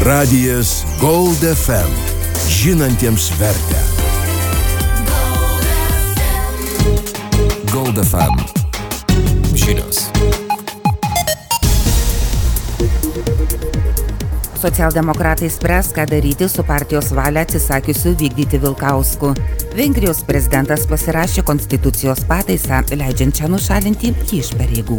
Radijas Gold FM. Žinantiems vertę. Gold FM. Žinios. Socialdemokratai spręs, ką daryti su partijos valia atsisakiusiu vykdyti Vilkausku. Vengrijos prezidentas pasirašė konstitucijos pataisą, leidžiančią nušalinti jį iš pareigų.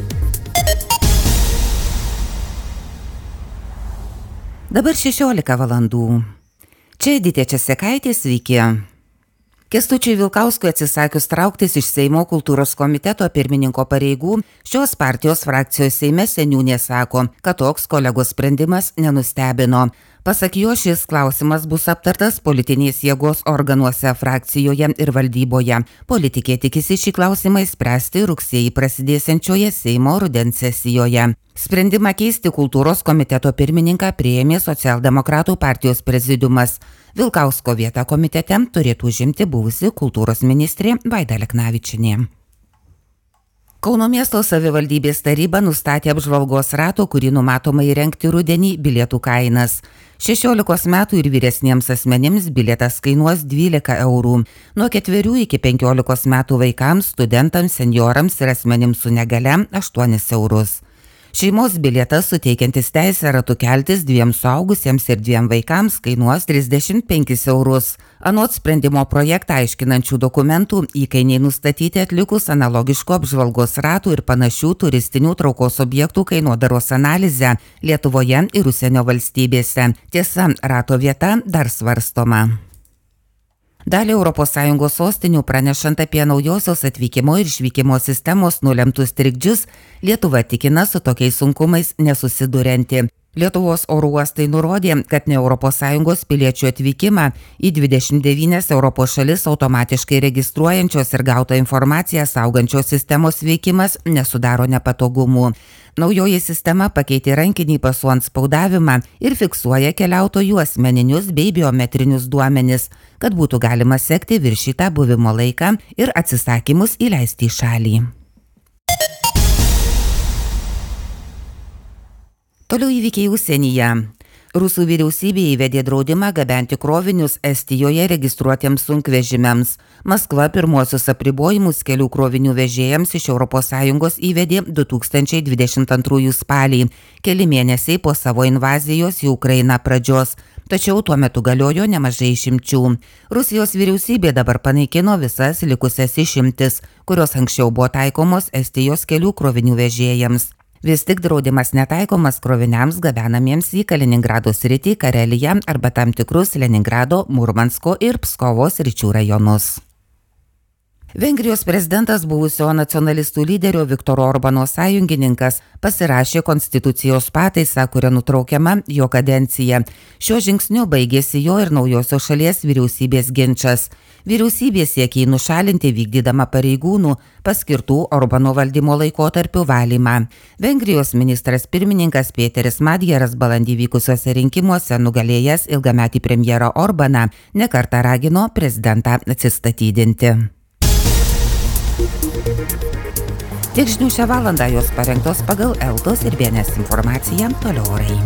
Dabar 16 valandų. Čia Editė Česekaitė, sveiki. Kęstučiui Vilkauskui atsisakius trauktis iš Seimo kultūros komiteto pirmininko pareigų, šios partijos frakcijos Seime seniūnė sako, kad toks kolegos sprendimas nenustebino. Pasak jo, šis klausimas bus aptartas politinės jėgos organuose frakcijoje ir valdyboje. Politikė tikisi šį klausimą spręsti rugsėjį prasidėsiančioje Seimo rudens sesijoje. Sprendimą keisti kultūros komiteto pirmininką priėmė Socialdemokratų partijos prezidiumas. Vilkausko vietą komitete turėtų užimti buvusi kultūros ministrė Vaida Aleknavičienė. Kauno miesto savivaldybės taryba nustatė apžvalgos rato, kurį numatoma įrengti rudenį, bilietų kainas. 16 metų ir vyresniems asmenims bilietas kainuos 12 eurų. Nuo 4 iki 15 metų vaikams, studentams, senjorams ir asmenims su negalia 8 eurus. Šeimos bilietas suteikiantis teisę ratu keltis 2 suaugusiems ir 2 vaikams kainuos 35 eurus. Anot sprendimo projektą aiškinančių dokumentų įkainiai nustatyti atlikus analogiško apžvalgos ratų ir panašių turistinių traukos objektų kainodaros analizę Lietuvoje ir užsienio valstybėse. Tiesa, rato vieta dar svarstoma. Dalį ES sostinių pranešant apie naujosios atvykimo ir išvykimo sistemos nulemtus trikdžius, Lietuva tikina su tokiais sunkumais nesusidurianti. Lietuvos oro uostai nurodė, kad ne ES piliečių atvykimą į 29 Europos šalis automatiškai registruojančios ir gautą informaciją saugančios sistemos veikimas nesudaro nepatogumų. Naujoji sistema pakeitė rankinį pasų antspaudavimą ir fiksuoja keliautojų asmeninius bei biometrinius duomenis, kad būtų galima sekti viršytą buvimo laiką ir atsisakymus įleisti į šalį. Toliau įvykiai užsienyje. Rusų vyriausybė įvedė draudimą gabenti krovinius Estijoje registruotiems sunkvežimiams. Maskva pirmuosius apribojimus kelių krovinių vežėjams iš ES įvedė 2022 spalį, keli mėnesiai po savo invazijos į Ukrainą pradžios. Tačiau tuo metu galiojo nemažai išimčių. Rusijos vyriausybė dabar panaikino visas likusias išimtis, kurios anksčiau buvo taikomos Estijos kelių krovinių vežėjams. Vis tik draudimas netaikomas kroviniams gabenamiems į Kaliningrado sritį, Kareliją arba tam tikrus Leningrado, Murmansko ir Pskovo sričių rajonus. Vengrijos prezidentas buvusio nacionalistų lyderio Viktoro Orbano sąjungininkas pasirašė konstitucijos pataisą, kuria nutraukiama jo kadencija. Šiuo žingsniu baigėsi jo ir naujosios šalies vyriausybės ginčas. Vyriausybė siekia jį nušalinti vykdydama pareigūnų paskirtų Orbano valdymo laikotarpių valymą. Vengrijos ministras pirmininkas Peteris Madgeras balandį vykusiuose rinkimuose nugalėjęs ilgametį premjerą Orbaną nekartą ragino prezidentą atsistatydinti. Tiek žinių šią valandą, jos parengtos pagal Eltos ir BNS informaciją, toliau orai.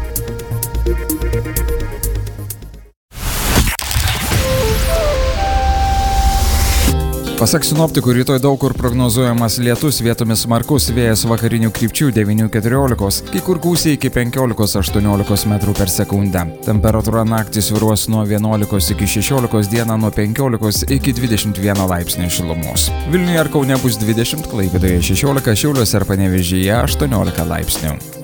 Pasak sinoptikų, rytoj daug kur prognozuojamas lietus, vietomis smarkus vėjas vakarinių krypčių 9–14, kai kur gūsiai iki 15–18 metrų per sekundę. Temperatūra naktį svyruos nuo 11 iki 16, dieną nuo 15 iki 21 laipsnių šilumos. Vilniuje ir Kaune bus 20, Klaipėdoje 16, Šiauliuose ir Panevėžyje 18 laipsnių.